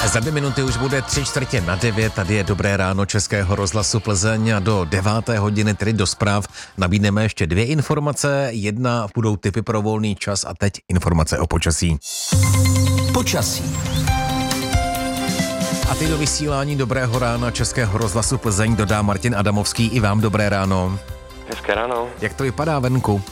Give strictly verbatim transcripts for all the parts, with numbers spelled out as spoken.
Za dvě minuty už bude tři čtvrtě na devět, tady je Dobré ráno Českého rozhlasu Plzeň a do deváté hodiny, tedy do zpráv, nabídneme ještě dvě informace. Jedna budou tipy pro volný čas a teď informace o počasí. Počasí. A ty do vysílání Dobrého rána Českého rozhlasu Plzeň dodá Martin Adamovský. I vám dobré ráno. Hezké ráno. Jak to vypadá venku?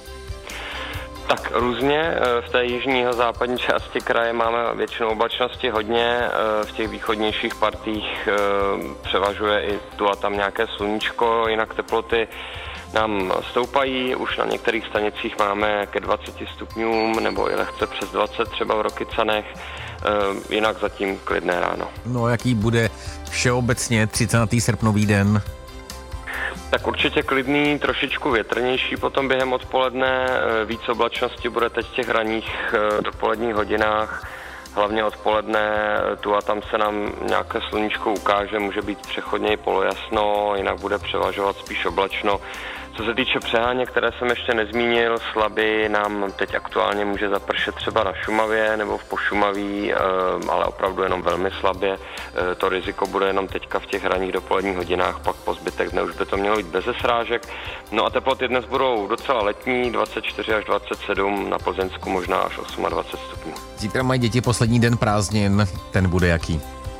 Tak různě, v té jižní a západní části kraje máme většinou oblačnosti hodně, v těch východnějších partích převažuje i tu a tam nějaké sluníčko, jinak teploty nám stoupají, už na některých stanicích máme ke dvaceti stupňům nebo i lehce přes dvacet třeba v Rokycanech, jinak zatím klidné ráno. No jaký bude všeobecně třicátý srpnový den? Tak určitě klidný, trošičku větrnější potom během odpoledne, víc oblačnosti bude teď v těch ranních dopoledních hodinách, hlavně odpoledne tu a tam se nám nějaké sluníčko ukáže, může být přechodně i polojasno, jinak bude převažovat spíš oblačno. Co se týče přeháněk, které jsem ještě nezmínil, slabý nám teď aktuálně může zapršet třeba na Šumavě nebo v Pošumaví, ale opravdu jenom velmi slabě. To riziko bude jenom teďka v těch ranních dopoledních hodinách, pak po zbytek dne už by to mělo být beze srážek. No a teploty dnes budou docela letní, dvacet čtyři až dvacet sedm, na Plzeňsku možná až dvacet osm stupňů. Zítra mají děti poslední den prázdnin, ten bude jaký?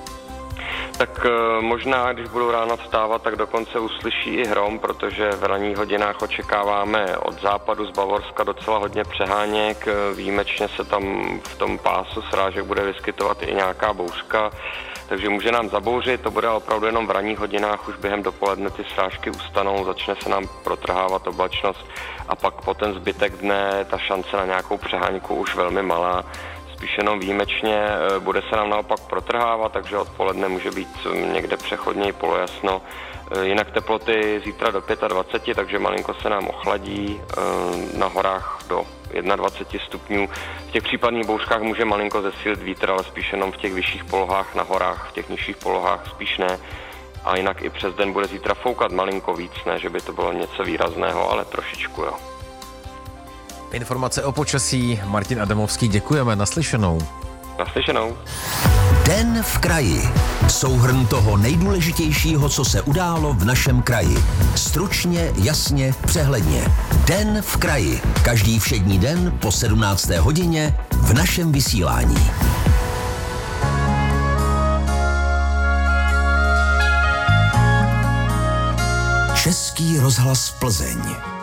Tak možná, když budou ráno vstávat, tak dokonce uslyší i hrom, protože v ranních hodinách očekáváme od západu z Bavorska docela hodně přeháněk. Výjimečně se tam v tom pásu srážek bude vyskytovat i nějaká bouřka, takže může nám zabouřit, to bude opravdu jenom v ranních hodinách, už během dopoledne ty srážky ustanou, začne se nám protrhávat oblačnost a pak po ten zbytek dne ta šance na nějakou přeháňku už velmi malá. Spíš jenom výjimečně, bude se nám naopak protrhávat, takže odpoledne může být někde přechodně polojasno. Jinak teploty zítra do dvacet pět, takže malinko se nám ochladí, na horách do dvacet jedna stupňů. V těch případných bouřkách může malinko zesílit vítr, ale spíš jenom v těch vyšších polohách na horách, v těch nižších polohách spíš ne. A jinak i přes den bude zítra foukat malinko víc, ne, že by to bylo něco výrazného, ale trošičku, jo. Informace o počasí. Martin Adamovský, děkujeme. Naslyšenou. Naslyšenou. Den v kraji. Souhrn toho nejdůležitějšího, co se událo v našem kraji. Stručně, jasně, přehledně. Den v kraji. Každý všední den po sedmnácté hodině v našem vysílání. Český rozhlas Plzeň.